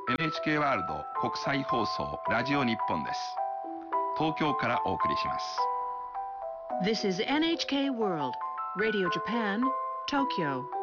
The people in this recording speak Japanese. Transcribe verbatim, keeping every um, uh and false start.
エヌエイチケー ワールド国際放送ラジオ日本です。東京からお送りします。 This is エヌエイチケー World Radio Japan, Tokyo.